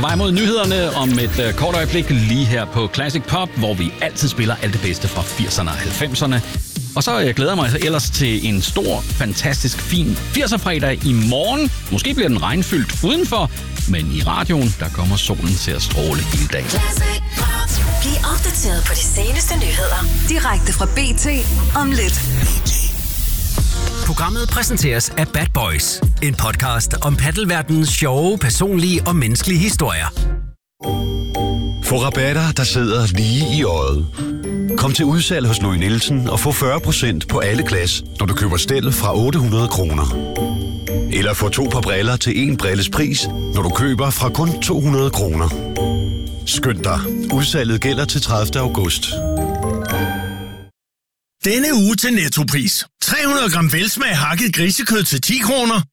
vej mod nyhederne om et kort øjeblik lige her på Classic Pop, hvor vi altid spiller alt det bedste fra 80'erne og 90'erne. Og så glæder jeg mig ellers til en stor, fantastisk, fin 80'er-fredag i morgen. Måske bliver den regnfyldt udenfor, men i radioen, der kommer solen til at stråle hele dagen. Bliv opdateret på de seneste nyheder direkte fra BT om lidt. Programmet præsenteres af Bad Boys, en podcast om paddelverdenens sjove, personlige og menneskelige historier. Få rabatter, der sidder lige i øjet. Kom til udsalg hos Louis Nielsen og få 40% på alle glas, når du køber stel fra 800 kroner. Eller få 2 par briller til 1 brilles pris, når du køber fra kun 200 kroner. Skynd dig. Udsalget gælder til 30. august. Denne uge til Nettopris. 300 gram velsmag hakket grisekød til 10 kroner.